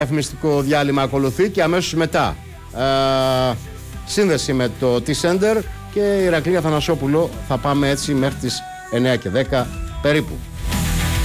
Διαφημιστικό διάλειμμα ακολουθεί και αμέσως μετά σύνδεση με το T-Center και η Ηρακλή Αθανασόπουλο. Θα πάμε έτσι μέχρι τις 9 και 10 περίπου.